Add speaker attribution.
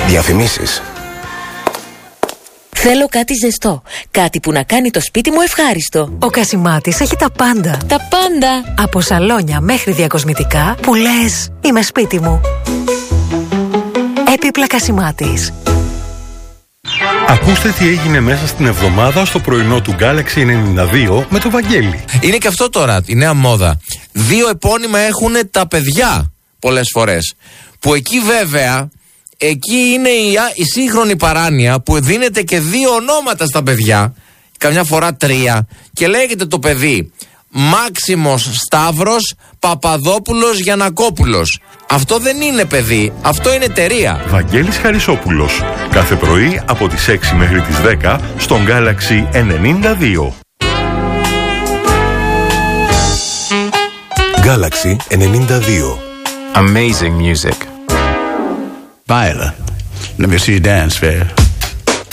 Speaker 1: Διαφημίσεις.
Speaker 2: Θέλω κάτι ζεστό. Κάτι που να κάνει το σπίτι μου ευχάριστο.
Speaker 3: Ο Κασιμάτης έχει τα πάντα.
Speaker 2: Τα πάντα.
Speaker 3: Από σαλόνια μέχρι διακοσμητικά που λες είμαι σπίτι μου. Έπιπλα Κασιμάτης.
Speaker 4: Ακούστε τι έγινε μέσα στην εβδομάδα στο πρωινό του Galaxy 92 με το Βαγγέλη.
Speaker 5: Είναι και αυτό τώρα, η νέα μόδα. 2 επώνυμα έχουν τα παιδιά πολλές φορές. Που εκεί βέβαια, εκεί είναι η σύγχρονη παράνοια που δίνεται και 2 ονόματα στα παιδιά, καμιά φορά 3, και λέγεται το παιδί Μάξιμος Σταύρος Παπαδόπουλος Γιαννακόπουλος. Αυτό δεν είναι παιδί, αυτό είναι εταιρεία.
Speaker 4: Βαγγέλης Χαρισόπουλος. Κάθε πρωί από τις 6 μέχρι τις 10 στον Galaxy 92.
Speaker 1: Galaxy 92.
Speaker 6: Amazing music.
Speaker 7: Viola, let me see you dance, fair.